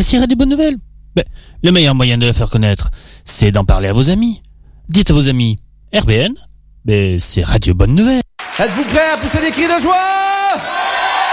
appréciez Radio Bonne Nouvelle. Le meilleur moyen de la faire connaître, c'est d'en parler à vos amis. Dites à vos amis, RBN, c'est Radio Bonne Nouvelle. Êtes-vous prêts à pousser des cris de joie?